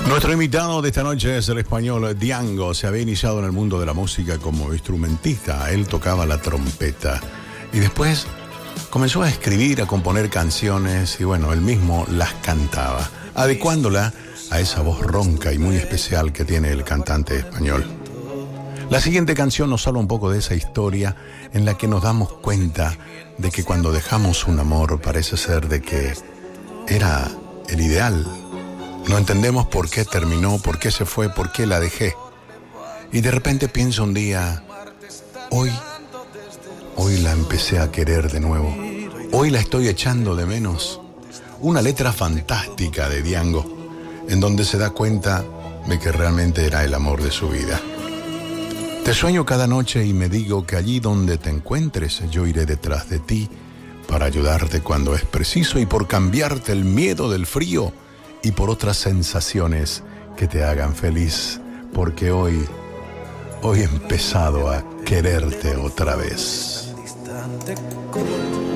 Nuestro invitado de esta noche es el español Diango. Se había iniciado en el mundo de la música como instrumentista. Él tocaba la trompeta y después comenzó a escribir, a componer canciones y bueno, él mismo las cantaba, adecuándola a esa voz ronca y muy especial que tiene el cantante español. La siguiente canción nos habla un poco de esa historia en la que nos damos cuenta de que cuando dejamos un amor parece ser de que era el ideal. No entendemos por qué terminó, por qué se fue, por qué la dejé. Y de repente pienso un día, hoy la empecé a querer de nuevo. Hoy la estoy echando de menos. Una letra fantástica de Diango, en donde se da cuenta de que realmente era el amor de su vida. Te sueño cada noche y me digo que allí donde te encuentres yo iré detrás de ti para ayudarte cuando es preciso y por cambiarte el miedo del frío y por otras sensaciones que te hagan feliz, porque hoy he empezado a quererte otra vez.